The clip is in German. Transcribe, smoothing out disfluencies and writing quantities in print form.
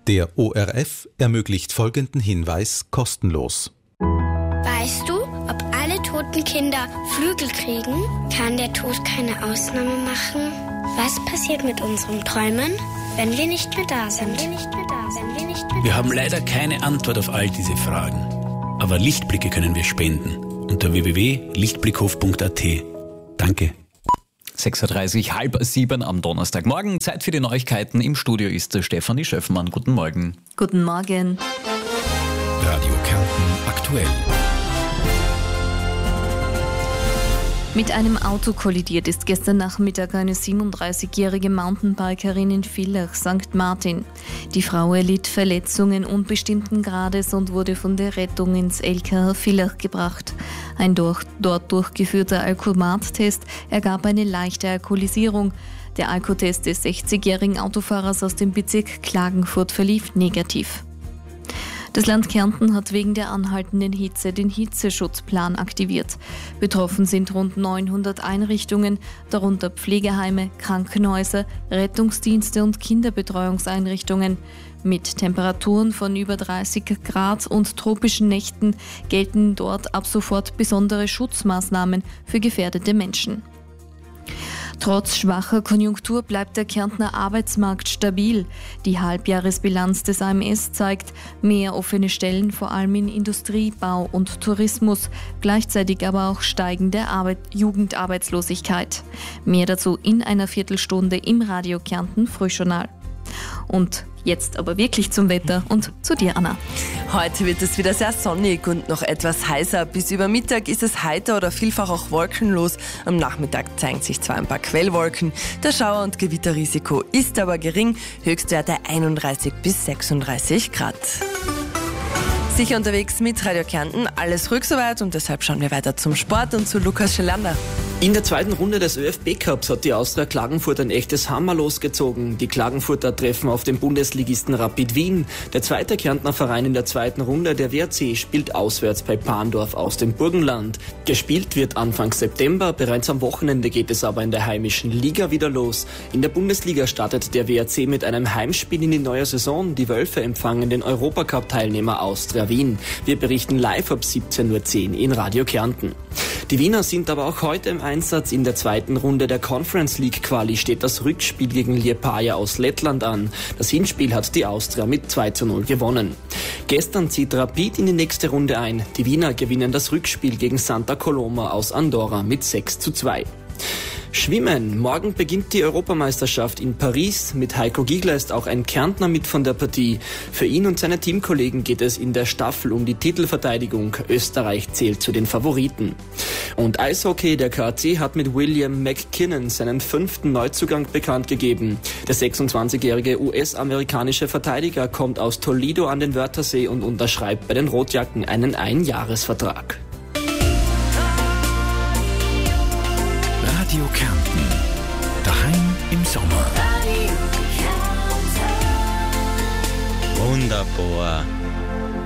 Der ORF ermöglicht folgenden Hinweis kostenlos. Weißt du, ob alle toten Kinder Flügel kriegen? Kann der Tod keine Ausnahme machen? Was passiert mit unseren Träumen, wenn wir nicht mehr da sind? Wir haben leider keine Antwort auf all diese Fragen. Aber Lichtblicke können wir spenden. Unter www.lichtblickhof.at. Danke. 6.30 Uhr, 6:30 am Donnerstagmorgen. Zeit für die Neuigkeiten. Im Studio ist der Stefanie Schöffmann. Guten Morgen. Guten Morgen. Radio Kärnten aktuell. Mit einem Auto kollidiert ist gestern Nachmittag eine 37-jährige Mountainbikerin in Villach, St. Martin. Die Frau erlitt Verletzungen unbestimmten Grades und wurde von der Rettung ins LKH Villach gebracht. Ein dort durchgeführter Alkomattest ergab eine leichte Alkoholisierung. Der Alkotest des 60-jährigen Autofahrers aus dem Bezirk Klagenfurt verlief negativ. Das Land Kärnten hat wegen der anhaltenden Hitze den Hitzeschutzplan aktiviert. Betroffen sind rund 900 Einrichtungen, darunter Pflegeheime, Krankenhäuser, Rettungsdienste und Kinderbetreuungseinrichtungen. Mit Temperaturen von über 30 Grad und tropischen Nächten gelten dort ab sofort besondere Schutzmaßnahmen für gefährdete Menschen. Trotz schwacher Konjunktur bleibt der Kärntner Arbeitsmarkt stabil. Die Halbjahresbilanz des AMS zeigt mehr offene Stellen, vor allem in Industrie, Bau und Tourismus, gleichzeitig aber auch steigende Jugendarbeitslosigkeit. Mehr dazu in einer Viertelstunde im Radio Kärnten Frühjournal. Und jetzt aber wirklich zum Wetter und zu dir, Anna. Heute wird es wieder sehr sonnig und noch etwas heißer. Bis über Mittag ist es heiter oder vielfach auch wolkenlos. Am Nachmittag zeigen sich zwar ein paar Quellwolken. Der Schauer- und Gewitterrisiko ist aber gering. Höchstwerte 31 bis 36 Grad. Sicher unterwegs mit Radio Kärnten. Alles ruhig soweit und deshalb schauen wir weiter zum Sport und zu Lukas Schelander. In der zweiten Runde des ÖFB-Cups hat die Austria Klagenfurt ein echtes Hammer losgezogen. Die Klagenfurter treffen auf den Bundesligisten Rapid Wien. Der zweite Kärntner Verein in der zweiten Runde, der WRC, spielt auswärts bei Parndorf aus dem Burgenland. Gespielt wird Anfang September, bereits am Wochenende geht es aber in der heimischen Liga wieder los. In der Bundesliga startet der WRC mit einem Heimspiel in die neue Saison. Die Wölfe empfangen den Europacup-Teilnehmer Austria Wien. Wir berichten live ab 17:10 Uhr in Radio Kärnten. Die Wiener sind aber auch heute im Einsatz. In der zweiten Runde der Conference League Quali steht das Rückspiel gegen Liepaja aus Lettland an. Das Hinspiel hat die Austria mit 2:0 gewonnen. Gestern zieht Rapid in die nächste Runde ein. Die Wiener gewinnen das Rückspiel gegen Santa Coloma aus Andorra mit 6:2. Schwimmen. Morgen beginnt die Europameisterschaft in Paris. Mit Heiko Giegler ist auch ein Kärntner mit von der Partie. Für ihn und seine Teamkollegen geht es in der Staffel um die Titelverteidigung. Österreich zählt zu den Favoriten. Und Eishockey, der KAC hat mit William McKinnon seinen 5. Neuzugang bekannt gegeben. Der 26-jährige US-amerikanische Verteidiger kommt aus Toledo an den Wörthersee und unterschreibt bei den Rotjacken einen Einjahresvertrag. Radio Kärnten. Daheim im Sommer. Wunderbar.